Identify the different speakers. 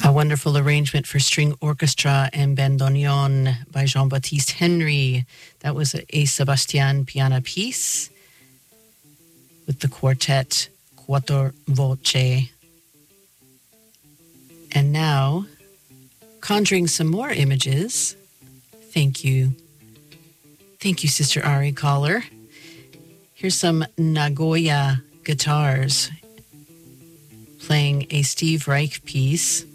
Speaker 1: A wonderful arrangement for string orchestra and bandoneon by Jean-Baptiste Henry. That was a Sebastian piano piece with the quartet Quattro Voce. And now, conjuring some more images. Thank you. Thank you, Sister Ari Caller. Here's some Nagoya guitars playing a Steve Reich piece